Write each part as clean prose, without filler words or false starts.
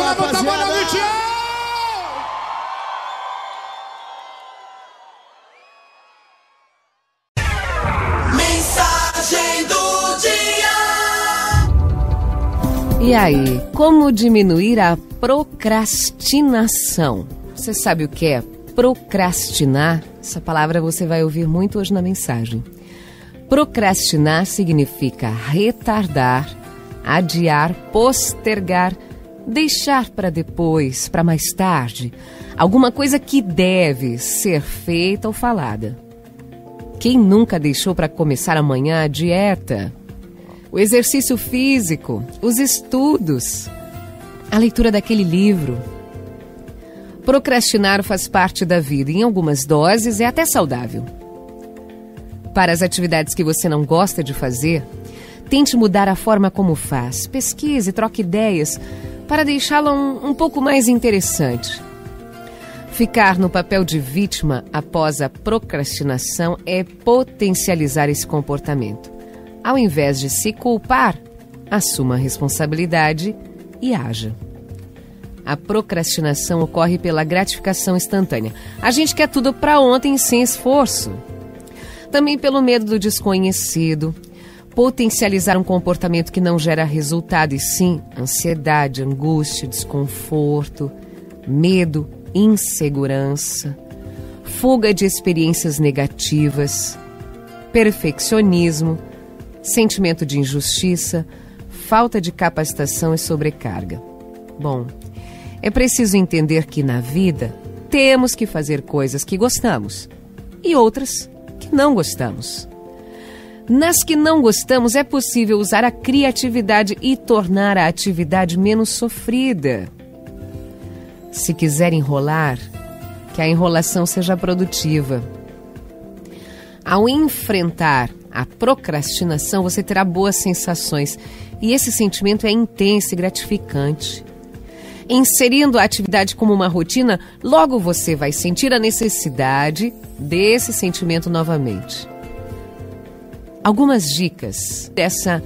rapaziada! Mensagem do dia. E aí, como diminuir a procrastinação? Você sabe o que é procrastinar? Essa palavra você vai ouvir muito hoje na mensagem. Procrastinar significa retardar, adiar, postergar, deixar para depois, para mais tarde, alguma coisa que deve ser feita ou falada. Quem nunca deixou para começar amanhã a dieta, o exercício físico, os estudos, a leitura daquele livro? Procrastinar faz parte da vida e em algumas doses é até saudável. Para as atividades que você não gosta de fazer, tente mudar a forma como faz. Pesquise, troque ideias para deixá-la um pouco mais interessante. Ficar no papel de vítima após a procrastinação é potencializar esse comportamento. Ao invés de se culpar, assuma a responsabilidade e haja. A procrastinação ocorre pela gratificação instantânea. A gente quer tudo para ontem sem esforço. Também pelo medo do desconhecido. Potencializar um comportamento que não gera resultado e sim ansiedade, angústia, desconforto, medo, insegurança, fuga de experiências negativas, perfeccionismo, sentimento de injustiça, falta de capacitação e sobrecarga. Bom, é preciso entender que na vida temos que fazer coisas que gostamos e outras que não gostamos. Nas que não gostamos é possível usar a criatividade e tornar a atividade menos sofrida. Se quiser enrolar, que a enrolação seja produtiva. Ao enfrentar a procrastinação, você terá boas sensações e esse sentimento é intenso e gratificante. Inserindo a atividade como uma rotina, logo você vai sentir a necessidade desse sentimento novamente. Algumas dicas dessa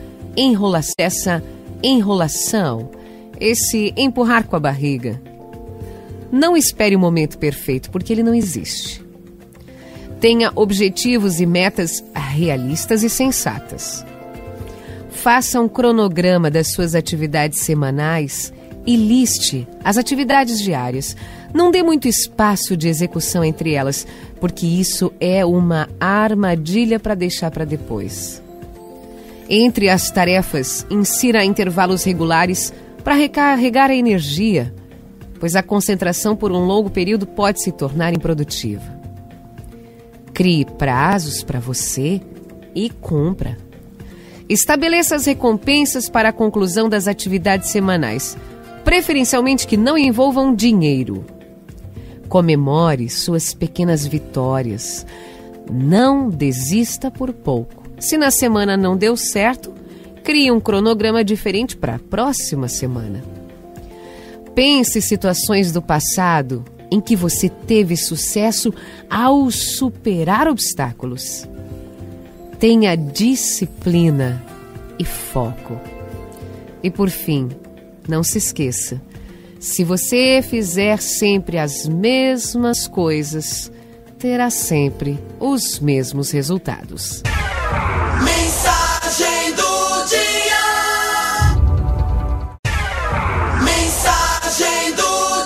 enrolação, esse empurrar com a barriga. Não espere o momento perfeito, porque ele não existe. Tenha objetivos e metas realistas e sensatas. Faça um cronograma das suas atividades semanais e liste as atividades diárias. Não dê muito espaço de execução entre elas, porque isso é uma armadilha para deixar para depois. Entre as tarefas, insira intervalos regulares para recarregar a energia, pois a concentração por um longo período pode se tornar improdutiva. Crie prazos para você e cumpra. Estabeleça as recompensas para a conclusão das atividades semanais, preferencialmente que não envolvam dinheiro. Comemore suas pequenas vitórias. Não desista por pouco. Se na semana não deu certo, crie um cronograma diferente para a próxima semana. Pense situações do passado em que você teve sucesso ao superar obstáculos. Tenha disciplina e foco. E por fim, não se esqueça, se você fizer sempre as mesmas coisas, terá sempre os mesmos resultados. Mensagem do dia. Mensagem do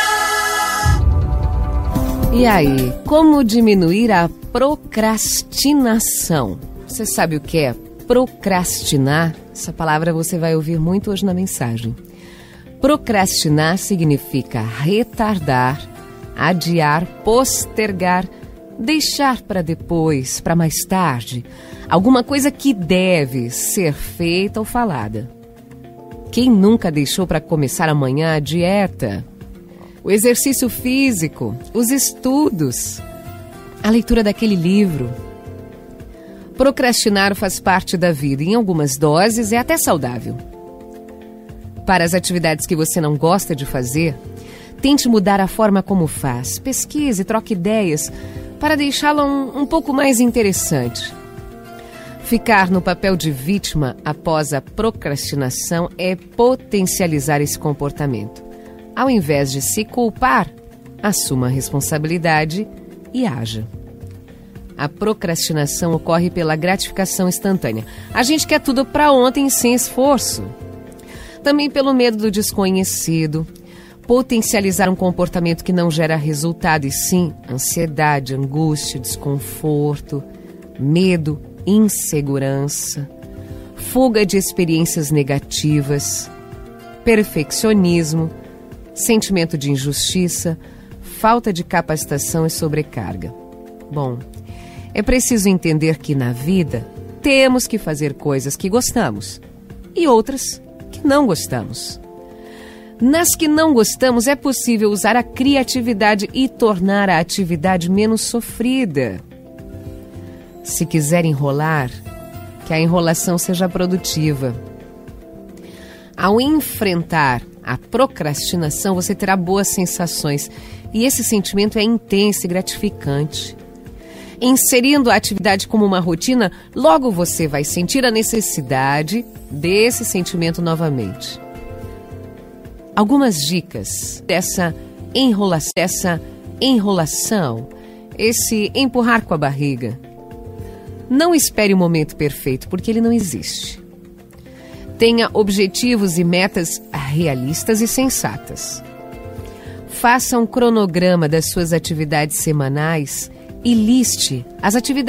dia. E aí, como diminuir a procrastinação? Você sabe o que é procrastinar? Essa palavra você vai ouvir muito hoje na mensagem. Procrastinar significa retardar, adiar, postergar, deixar para depois, para mais tarde, alguma coisa que deve ser feita ou falada. Quem nunca deixou para começar amanhã a dieta, o exercício físico, os estudos, a leitura daquele livro? Procrastinar faz parte da vida e em algumas doses é até saudável. Para as atividades que você não gosta de fazer, tente mudar a forma como faz. Pesquise, troque ideias para deixá-la um pouco mais interessante. Ficar no papel de vítima após a procrastinação é potencializar esse comportamento. Ao invés de se culpar, assuma a responsabilidade e haja. A procrastinação ocorre pela gratificação instantânea. A gente quer tudo para ontem sem esforço. Também pelo medo do desconhecido, potencializar um comportamento que não gera resultado, e sim ansiedade, angústia, desconforto, medo, insegurança, fuga de experiências negativas, perfeccionismo, sentimento de injustiça, falta de capacitação e sobrecarga. Bom, é preciso entender que na vida temos que fazer coisas que gostamos e outras que não gostamos. Nas que não gostamos, é possível usar a criatividade e tornar a atividade menos sofrida. Se quiser enrolar, que a enrolação seja produtiva. Ao enfrentar a procrastinação, você terá boas sensações e esse sentimento é intenso e gratificante. Inserindo a atividade como uma rotina, logo você vai sentir a necessidade desse sentimento novamente. Algumas dicas dessa enrolação, esse empurrar com a barriga. Não espere o momento perfeito, porque ele não existe. Tenha objetivos e metas realistas e sensatas. Faça um cronograma das suas atividades semanais e liste as atividades